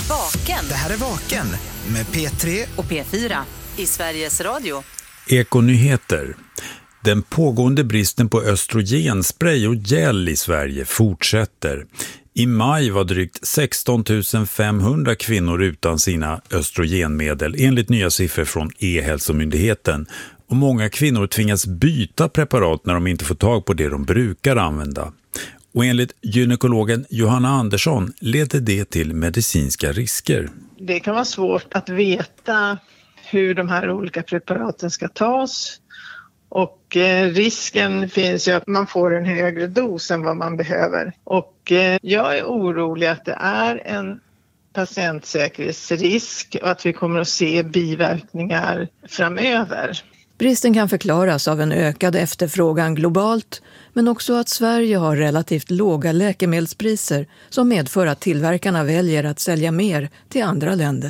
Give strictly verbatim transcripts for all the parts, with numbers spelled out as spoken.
Vaken. Det här är Vaken med P tre och P fyra i Sveriges Radio. Ekonyheter. Den pågående bristen på östrogenspray och gel i Sverige fortsätter. I maj var drygt sexton tusen femhundra kvinnor utan sina östrogenmedel enligt nya siffror från E-hälsomyndigheten. Och många kvinnor tvingas byta preparat när de inte får tag på det de brukar använda. Och enligt gynekologen Johanna Andersson leder det till medicinska risker. Det kan vara svårt att veta hur de här olika preparaten ska tas. Och eh, risken finns ju att man får en högre dos än vad man behöver. Och eh, jag är orolig att det är en patientsäkerhetsrisk och att vi kommer att se biverkningar framöver. Bristen kan förklaras av en ökad efterfrågan globalt, men också att Sverige har relativt låga läkemedelspriser som medför att tillverkarna väljer att sälja mer till andra länder.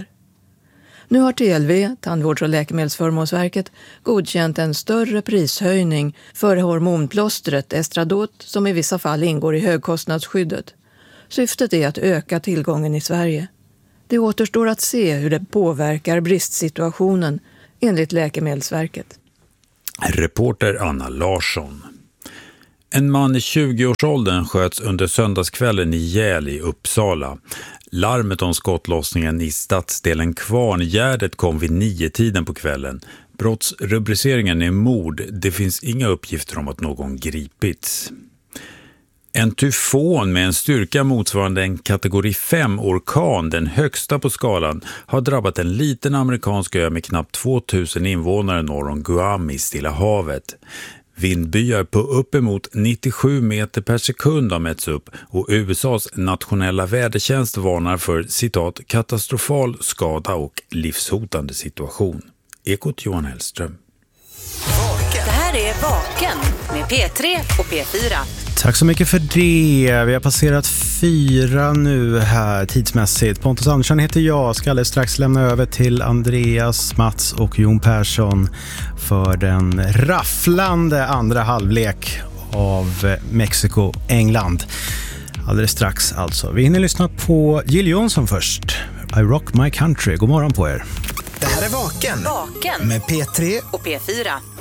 Nu har T L V, Tandvårds- och läkemedelsförmånsverket, godkänt en större prishöjning för hormonplåstret Estradot som i vissa fall ingår i högkostnadsskyddet. Syftet är att öka tillgången i Sverige. Det återstår att se hur det påverkar bristsituationen enligt Läkemedelsverket. Reporter Anna Larsson. En man i tjugoårsåldern sköts under söndagskvällen ihjäl i Uppsala. Larmet om skottlossningen i stadsdelen Kvarngärdet kom vid nio tiden på kvällen. Brottsrubriceringen är mord. Det finns inga uppgifter om att någon gripits. En tyfon med en styrka motsvarande en kategori fem orkan, den högsta på skalan, har drabbat en liten amerikansk ö med knappt tvåtusen invånare norr om Guam i Stilla havet. Vindbyar på uppemot nittiosju meter per sekund har mätts upp och U S A:s nationella vädertjänst varnar för citat katastrofal skada och livshotande situation. Ekot Johan Hellström. Det här är Vaken med P tre och P fyra. Tack så mycket för det. Vi har passerat fyra nu här tidsmässigt. Pontus Andersson heter jag. Ska alldeles strax lämna över till Andreas, Mats och Jon Persson för den rafflande andra halvlek av Mexiko-England. Alldeles strax alltså. Vi hinner lyssna på Jill Johnson först. I Rock My Country. God morgon på er. Det här är Vaken, Vaken med P tre och P fyra.